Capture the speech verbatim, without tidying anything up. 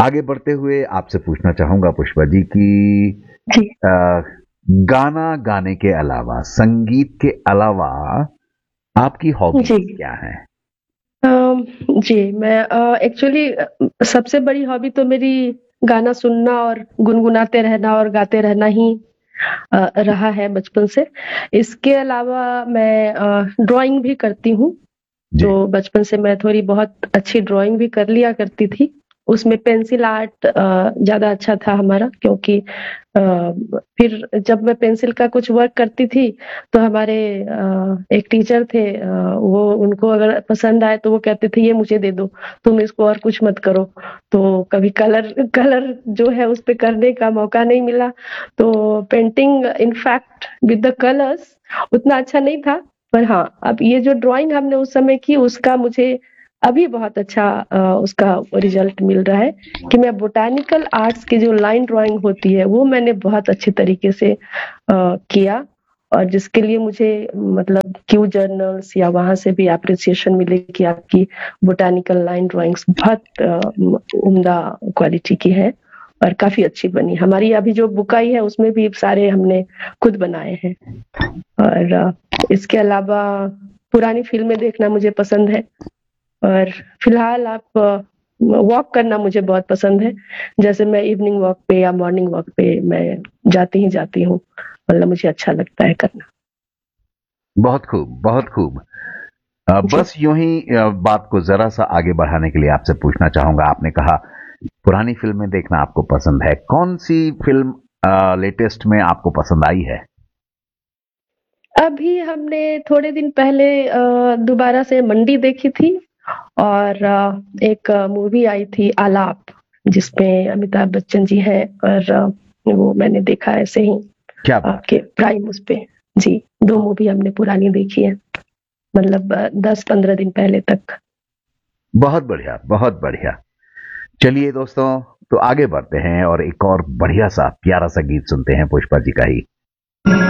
आगे बढ़ते हुए आपसे पूछना चाहूंगा पुष्पा जी कि जी अ, गाना गाने के अलावा, संगीत के अलावा आपकी जी हॉबीज क्या हैं? अम, जी मैं एक्चुअली सबसे बड़ी हॉबी तो मेरी गाना सुनना और गुनगुनाते रहना और गाते रहना ही अ, रहा है बचपन से। इसके अलावा मैं ड्राइंग भी करती हूँ। जी। तो बचपन से मैं थोड़ी बहुत अच्छी ड्राइंग भी कर लिया करती थी। उसमें पेंसिल आर्ट अ, ज़्यादा अच्छा था हमारा, क्योंकि अ, फिर जब मैं पेंसिल का कुछ वर्क करती थी, तो हमारे अ, एक टीचर थे, अ, वो उनको अगर पसंद आए तो वो कहते थे ये मुझे दे दो, तुम इसको और कुछ मत करो। तो कभी कलर कलर जो है उस पे करने का मौका नहीं मिला। तो painting in fact with the colours उतना अच्छा नहीं था। पर हाँ, अब ये जो ड्राइंग हमने उस समय की उसका मुझे अभी बहुत अच्छा अ, उसका रिजल्ट मिल रहा है कि मैं बोटैनिकल आर्ट्स की जो लाइन ड्राइंग होती है वो मैंने बहुत अच्छे तरीके से अ, किया, और जिसके लिए मुझे मतलब क्यू जर्नल्स या वहां से भी अप्रिसिएशन मिले कि आपकी बोटैनिकल लाइन ड्राइंग्स बहुत अ, उम्दा क्वालिटी की है और काफी अच्छी बनी। हमारी अभी जो बुक आई है उसमें भी सारे हमने खुद बनाए हैं। और अ, इसके अलावा पुरानी फ़िल्में देखना मुझे पसंद है, और फिलहाल आप वॉक करना मुझे बहुत पसंद है। जैसे मैं इवनिंग वॉक पे या मॉर्निंग वॉक पे मैं जाती ही जाती हूँ, मतलब मुझे अच्छा लगता है करना। बहुत खूब, बहुत खूब। अ, जी। बस यूं ही अ, बात को जरा सा आगे बढ़ाने के लिए आपसे पूछना चाहूंगा। आपने कहा पुरानी फिल्में देखना आपको पसंद है। कौन सी फिल्म लेटेस्ट में आपको पसंद आई है? अभी हमने थोड़े दिन पहले अ, दोबारा से मंडी देखी थी, और अ, एक मूवी आई थी आलाप, जिसमें अमिताभ बच्चन जी हैं, और अ, वो मैंने देखा ऐसे ही क्या बात आपके है। प्राइम उस पे। जी, दो मूवी हमने पुरानी देखी है, मतलब दस पंद्रह दिन पहले तक। बहुत बढ़िया, बहुत बढ़िया। चलिए दोस्तों, तो आगे बढ़ते हैं और एक और बढ़िया सा प्यारा सा गीत सुनते हैं पुष्पा जी का ही।